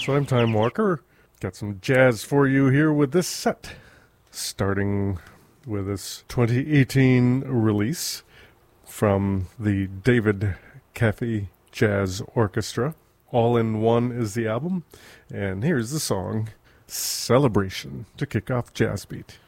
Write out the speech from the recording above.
So I'm Time Walker. Got some jazz for you here with this set. Starting with this 2018 release from the David Caffey Jazz Orchestra. All in One is the album. And here's the song, Celebration, to kick off Jazz Beat.